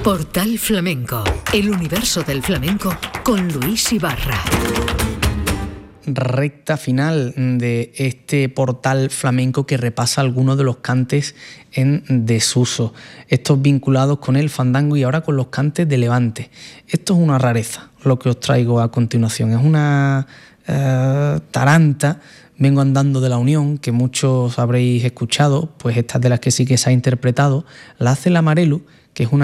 Portal Flamenco, el universo del flamenco con Luis Ibarra. Recta final de este portal flamenco que repasa algunos de los cantes en desuso, estos vinculados con el fandango y ahora con los cantes de Levante. Esto es una rareza, lo que os traigo a continuación. Es una taranta, Vengo andando de la Unión, que muchos habréis escuchado, pues esta es de las que sí que se ha interpretado. La hace la Marelu, que es una